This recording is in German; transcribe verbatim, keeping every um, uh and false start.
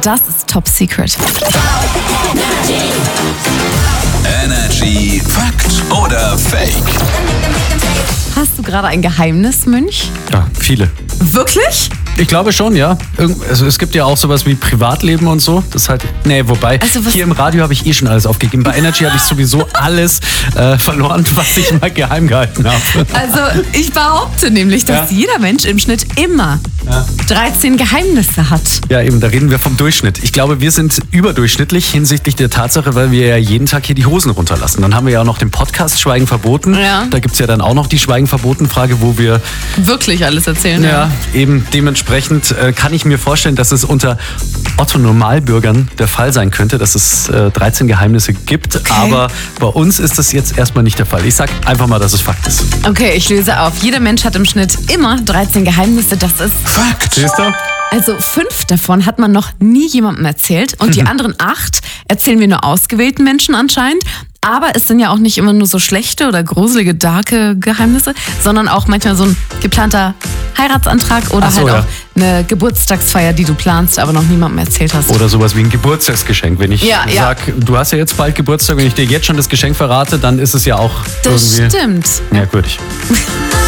Das ist Top Secret. Energy Fakt oder Fake? Hast du gerade ein Geheimnis, Münch? Ja, viele. Wirklich? Ich glaube schon, ja. Irgend- Also es gibt ja auch sowas wie Privatleben und so. Das ist halt, nee, wobei, Also was- hier im Radio habe ich eh schon alles aufgegeben. Bei Energy habe ich sowieso alles äh, verloren, was ich mal geheim gehalten habe. Also ich behaupte nämlich, dass Ja. jeder Mensch im Schnitt immer Ja. dreizehn Geheimnisse hat. Ja, eben, da reden wir vom Durchschnitt. Ich glaube, wir sind überdurchschnittlich hinsichtlich der Tatsache, weil wir ja jeden Tag hier die Hosen runterlassen. Dann haben wir ja auch noch den Podcast Schweigen verboten. Ja. Da gibt es ja dann auch noch die Schweigen verboten Frage, wo wir Wirklich alles erzählen. ja, eben dementsprechend äh, kann ich mir vorstellen, dass es unter Otto-Normalbürgern der Fall sein könnte, dass es äh, dreizehn Geheimnisse gibt. Aber bei uns ist das jetzt erstmal nicht der Fall. Ich sag einfach mal, dass es Fakt ist. Okay, ich löse auf. Jeder Mensch hat im Schnitt immer dreizehn Geheimnisse. Das ist, Fakt. Siehst du? also fünf davon hat man noch nie jemandem erzählt. Und die anderen acht erzählen wir nur ausgewählten Menschen anscheinend. Aber es sind ja auch nicht immer nur so schlechte oder gruselige, darke Geheimnisse, sondern auch manchmal so ein geplanter Heiratsantrag oder Ach so, halt ja. auch eine Geburtstagsfeier, die du planst, aber noch niemandem erzählt hast. Oder sowas wie ein Geburtstagsgeschenk. Wenn ich Ja, ja. sag, du hast ja jetzt bald Geburtstag, wenn ich dir jetzt schon das Geschenk verrate, dann ist es ja auch Das irgendwie stimmt. merkwürdig.